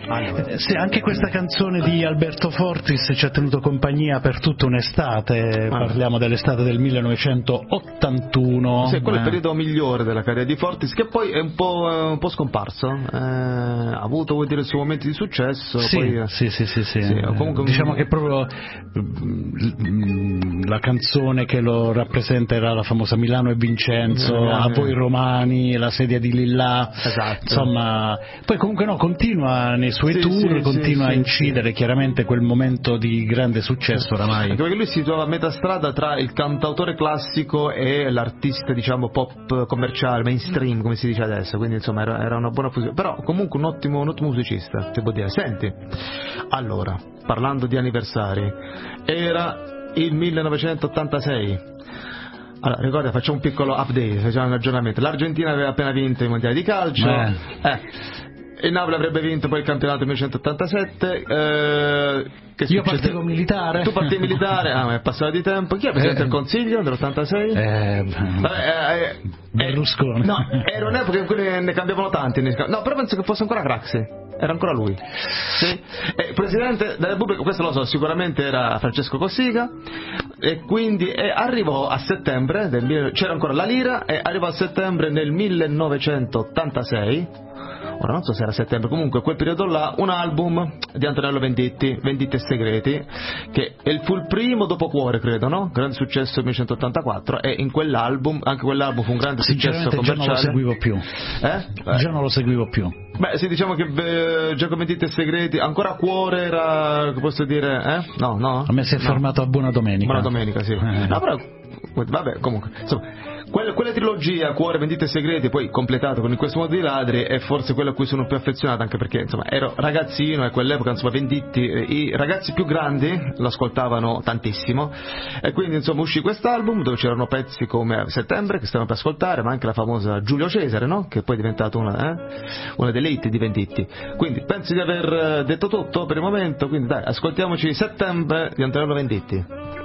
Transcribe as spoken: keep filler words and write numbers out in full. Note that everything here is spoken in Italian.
Allora. Eh, sì, anche questa canzone di Alberto Fortis ci ha tenuto compagnia per tutta un'estate, ah. parliamo dell'estate del millenovecentottantuno. Sì, quello eh. è il periodo migliore della carriera di Fortis, che poi è un po', è un po' scomparso, eh, ha avuto, vuol dire, i suoi momenti di successo. Sì, poi, sì, sì, sì, sì. sì, comunque, diciamo che proprio la canzone che lo rappresenta era la famosa Milano e Vincenzo, eh, A eh. voi romani, La sedia di Lillà, esatto. Insomma, poi comunque no, continua nei suoi sì, tour, sì, continua sì, a incidere, sì. chiaramente quel momento di grande successo oramai. Anche perché lui si trova a metà strada tra il cantautore classico e l'artista, diciamo, pop commerciale, mainstream, come si dice adesso, quindi insomma era, era una buona fusione, però comunque un ottimo, un ottimo musicista, si può dire. Senti, allora, parlando di anniversari, era il millenovecentottantasei. Allora, ricorda, facciamo un piccolo update, facciamo un aggiornamento. L'Argentina aveva appena vinto i mondiali di calcio, eh. eh, il Napoli avrebbe vinto poi il campionato del millenovecentottantasette. Eh, che Io succede? partivo militare. Tu partivi militare, ah, ma è passato di tempo. Chi è presidente del Consiglio nell'ottantasei? Eh, Vabbè, eh, eh, Berlusconi. No, era un'epoca in cui ne, ne cambiavano tanti. Ne, no, però penso che fosse ancora Craxi. Era ancora lui. Sì. E Presidente della Repubblica, questo lo so, sicuramente era Francesco Cossiga. E quindi e arrivò a settembre del, c'era ancora la lira, e arrivò a settembre nel millenovecentottantasei. Ora non so se era settembre, comunque quel periodo là, un album di Antonello Venditti, Venditti e Segreti, che fu il primo dopo Cuore, credo, no? Grande successo nel millenovecentottantaquattro, e in quell'album, anche quell'album fu un grande successo commerciale. Già non lo seguivo più. Eh? Già non lo seguivo più. Beh, sì, diciamo che eh, Giacomo Venditti e Segreti, ancora Cuore era, che posso dire, eh? No, no? A me si è no. fermato a Buona Domenica. Buona Domenica, sì. Eh. No, però, vabbè, comunque, insomma, quella, quella trilogia, Cuore, Venditti e Segreti, poi completato con In questo modo di ladri, è forse quella a cui sono più affezionato, anche perché, insomma, ero ragazzino e a quell'epoca, insomma, Venditti, eh, i ragazzi più grandi lo ascoltavano tantissimo, e quindi, insomma, uscì quest'album dove c'erano pezzi come Settembre, che stavamo per ascoltare, ma anche la famosa Giulio Cesare, no? Che poi è diventata una, eh? una delle hit di Venditti. Quindi, penso di aver detto tutto per il momento, quindi dai, ascoltiamoci Settembre di Antonello Venditti.